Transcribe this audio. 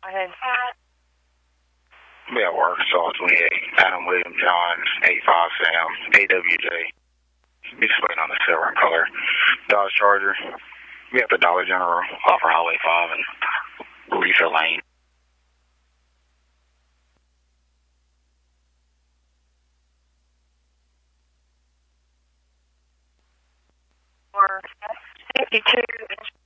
Go ahead. We at work, Saw 28, Adam William John, 85 Sam, AWJ. We just waiting on the silver and color Dodge Charger. We at the Dollar General off of Highway 5 and Refill Lane. Or 52